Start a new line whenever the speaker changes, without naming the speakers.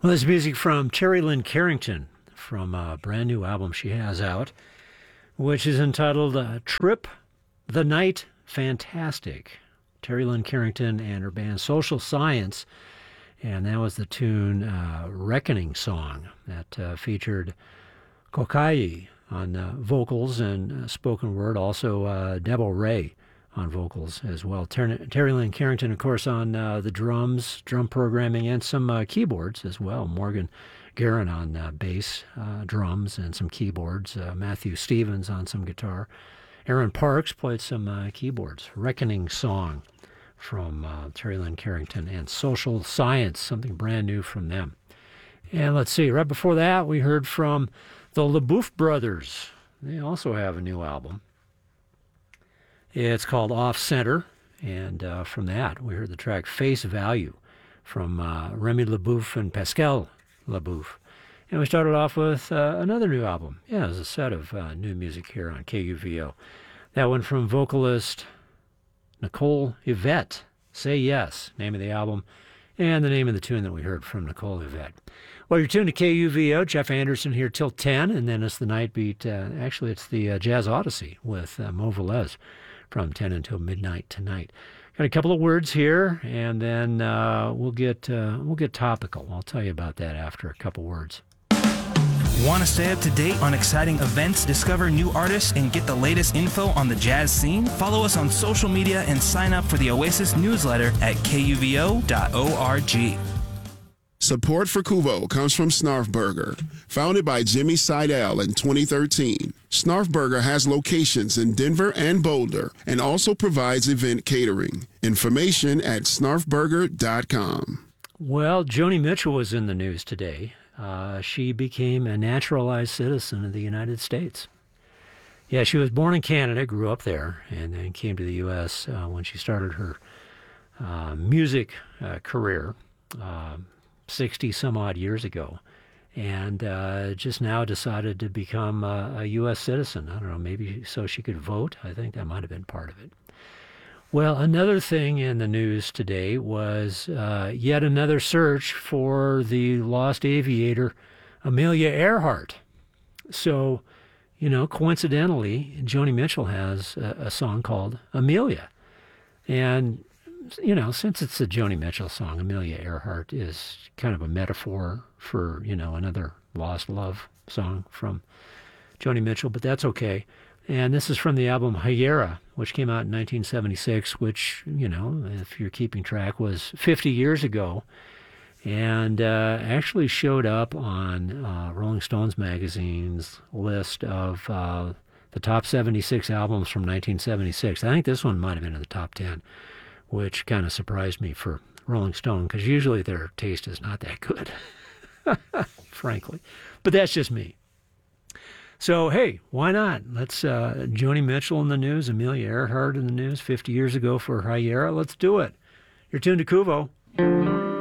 Well, this music from Terry Lynn Carrington from a brand new album she has out, which is entitled Trip the Night Fantastic. Terry Lynn Carrington and her band Social Science, and that was the tune Reckoning Song that featured Kokai on vocals and spoken word, also Debo Ray on vocals as well. Terry Lynn Carrington, of course, on the drums, drum programming, and some keyboards as well. Morgan Guerin on bass, drums, and some keyboards. Matthew Stevens on some guitar. Aaron Parks played some keyboards. Reckoning Song from Terry Lynn Carrington and Social Science, something brand new from them. And let's see, right before that, we heard from the LaBeouf Brothers. They also have a new album. It's called Off Center, and from that, we heard the track Face Value from Remy LaBeouf and Pascal LaBeouf. And we started off with another new album. Yeah, there's a set of new music here on KUVO. That one from vocalist Nicole Yvette, Say Yes, name of the album, and the name of the tune that we heard from Nicole Yvette. Well, you're tuned to KUVO. Jeff Anderson here till 10, and then it's the Night Beat. Actually, it's the Jazz Odyssey with Mo Velez from 10 until midnight tonight. Got a couple of words here, and then we'll get topical. I'll tell you about that after a couple words.
Want to stay up to date on exciting events, discover new artists, and get the latest info on the jazz scene? Follow us on social media and sign up for the Oasis newsletter at kuvo.org.
Support for Kuvo comes from Snarf Burger. Founded by Jimmy Seidel in 2013, Snarf Burger has locations in Denver and Boulder and also provides event catering. Information at snarfburger.com.
Well, Joni Mitchell was in the news today. She became a naturalized citizen of the United States. Yeah, she was born in Canada, grew up there, and then came to the U.S. When she started her music career 60-some-odd years ago, and just now decided to become a U.S. citizen. I don't know, maybe so she could vote. I think that might have been part of it. Well, another thing in the news today was yet another search for the lost aviator Amelia Earhart. So, coincidentally, Joni Mitchell has a song called Amelia. And, since it's a Joni Mitchell song, Amelia Earhart is kind of a metaphor for, another lost love song from Joni Mitchell, but that's okay. And this is from the album Hyera, which came out in 1976, which, if you're keeping track, was 50 years ago, and actually showed up on Rolling Stones magazine's list of the top 76 albums from 1976. I think this one might have been in the top 10, which kind of surprised me for Rolling Stone, because usually their taste is not that good, frankly. But that's just me. So, hey, why not? Let's, Joni Mitchell in the news, Amelia Earhart in the news 50 years ago for Hyera. Let's do it. You're tuned to Kuvo.